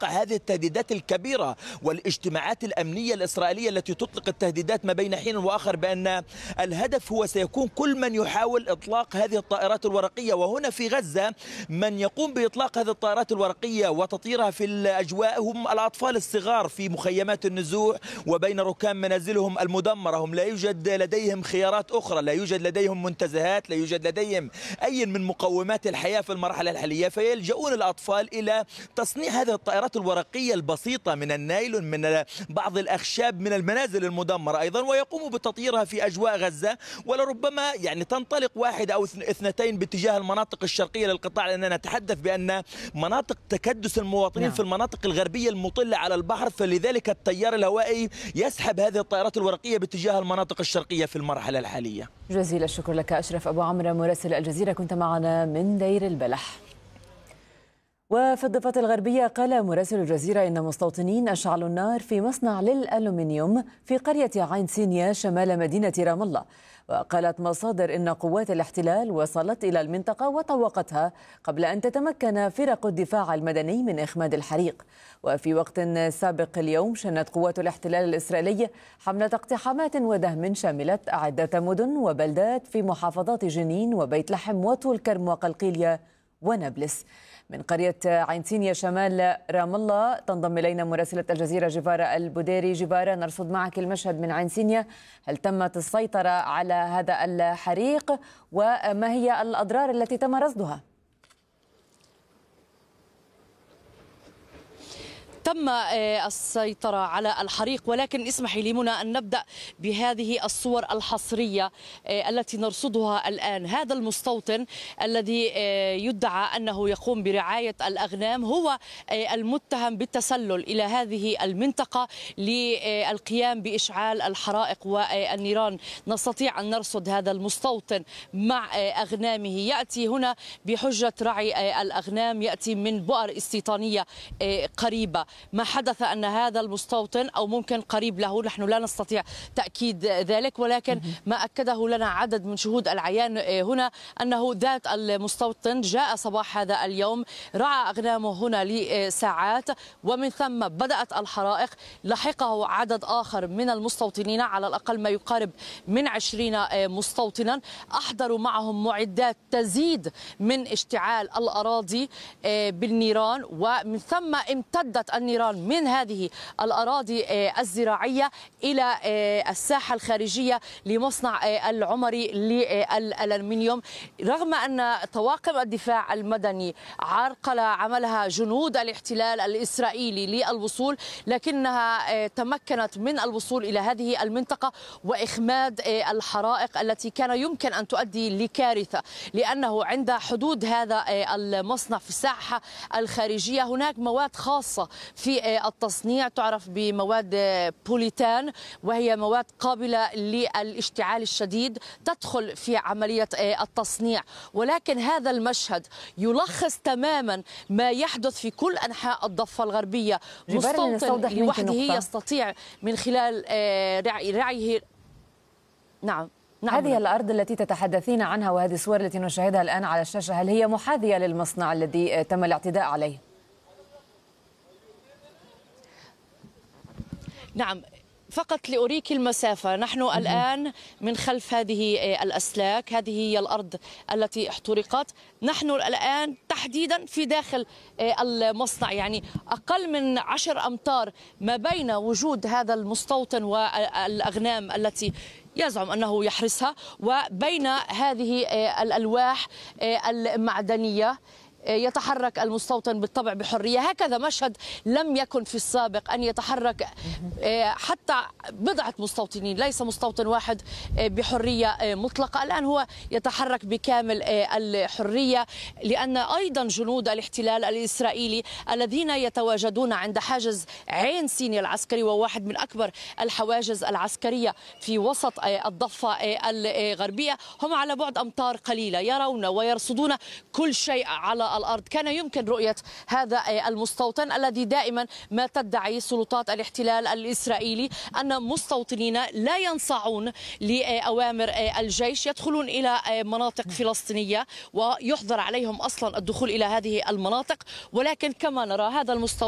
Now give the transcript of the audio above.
تتوقع هذه التهديدات الكبيرة والاجتماعات الأمنية الإسرائيلية التي تطلق التهديدات ما بين حين وآخر بأن الهدف هو سيكون كل من يحاول إطلاق هذه الطائرات الورقية. وهنا في غزة من يقوم بإطلاق هذه الطائرات الورقية وتطيرها في الأجواء هم الأطفال الصغار في مخيمات النزوح وبين ركام منازلهم المدمرة. هم لا يوجد لديهم خيارات أخرى، لا يوجد لديهم منتزهات، لا يوجد لديهم أي من مقومات الحياة في المرحلة الحالية، فيلجؤون الأطفال إلى تصنيع هذه الطائرات الورقية البسيطة من النايلون، من بعض الأخشاب، من المنازل المدمرة أيضا، ويقوموا بتطييرها في أجواء غزة. ولربما يعني تنطلق واحدة أو اثنتين باتجاه المناطق الشرقية للقطاع، لأننا نتحدث بأن مناطق تكدس المواطنين في المناطق الغربية المطلة على البحر، فلذلك التيار الهوائي يسحب هذه الطائرات الورقية باتجاه المناطق الشرقية في المرحلة الحالية. جزيل الشكر لك أشرف أبو عمرو مراسل الجزيرة، كنت معنا من دير البلح. وفي الضفة الغربية قال مراسل الجزيرة إن مستوطنين أشعلوا النار في مصنع للألومنيوم في قرية عين سينيا شمال مدينة رام الله. وقالت مصادر إن قوات الاحتلال وصلت إلى المنطقة وطوقتها قبل أن تتمكن فرق الدفاع المدني من إخماد الحريق. وفي وقت سابق اليوم شنت قوات الاحتلال الإسرائيلي حملة اقتحامات ودهم شملت عدة مدن وبلدات في محافظات جنين وبيت لحم وطول كرم وقلقيلية ونابلس. من قرية عين سينيا شمال رام الله تنضم إلينا مراسلة الجزيرة جبارة البديري. جبارة، نرصد معك المشهد من عين سينيا، هل تمت السيطرة على هذا الحريق وما هي الأضرار التي تم رصدها؟ تم السيطرة على الحريق، ولكن اسمحي لي منى أن نبدأ بهذه الصور الحصرية التي نرصدها الآن. هذا المستوطن الذي يدعى أنه يقوم برعاية الأغنام هو المتهم بالتسلل إلى هذه المنطقة للقيام بإشعال الحرائق والنيران. نستطيع أن نرصد هذا المستوطن مع أغنامه، يأتي هنا بحجة رعي الأغنام، يأتي من بؤر استيطانية قريبة. ما حدث أن هذا المستوطن أو ممكن قريب له، نحن لا نستطيع تأكيد ذلك، ولكن ما أكده لنا عدد من شهود العيان هنا أنه ذات المستوطن جاء صباح هذا اليوم، رعى أغنامه هنا لساعات ومن ثم بدأت الحرائق. لحقه عدد آخر من المستوطنين، على الأقل ما يقارب من 20 مستوطنا، أحضروا معهم معدات تزيد من اشتعال الأراضي بالنيران، ومن ثم امتدت النيران من هذه الأراضي الزراعية إلى الساحة الخارجية لمصنع العمري للألمنيوم. رغم أن طواقم الدفاع المدني عرقل عملها جنود الاحتلال الإسرائيلي للوصول، لكنها تمكنت من الوصول إلى هذه المنطقة وإخماد الحرائق التي كان يمكن أن تؤدي لكارثة، لأنه عند حدود هذا المصنع في الساحة الخارجية هناك مواد خاصة في التصنيع تعرف بمواد بوليتان، وهي مواد قابلة للاشتعال الشديد تدخل في عملية التصنيع. ولكن هذا المشهد يلخص تماما ما يحدث في كل أنحاء الضفة الغربية. مستوطن لوحده يستطيع من خلال رعيه. نعم. هذه الأرض التي تتحدثين عنها وهذه الصور التي نشاهدها الآن على الشاشة، هل هي محاذية للمصنع الذي تم الاعتداء عليه؟ نعم، فقط لأريك المسافة، نحن الآن من خلف هذه الأسلاك، هذه هي الأرض التي احترقت. نحن الآن تحديدا في داخل المصنع، يعني أقل من 10 أمتار ما بين وجود هذا المستوطن والأغنام التي يزعم أنه يحرسها وبين هذه الألواح المعدنية. يتحرك المستوطن بالطبع بحرية. هكذا مشهد لم يكن في السابق أن يتحرك حتى بضعة مستوطنين، ليس مستوطن واحد بحرية مطلقة. الآن هو يتحرك بكامل الحرية، لأن أيضا جنود الاحتلال الإسرائيلي الذين يتواجدون عند حاجز عين سينيا العسكري، وواحد من أكبر الحواجز العسكرية في وسط الضفة الغربية، هم على بعد أمتار قليلة يرون ويرصدون كل شيء على الأرض. كان يمكن رؤية هذا المستوطن الذي دائما ما تدعي سلطات الاحتلال الإسرائيلي أن مستوطنين لا ينصاعون لأوامر الجيش يدخلون إلى مناطق فلسطينية ويحظر عليهم أصلا الدخول إلى هذه المناطق. ولكن كما نرى هذا المستوطن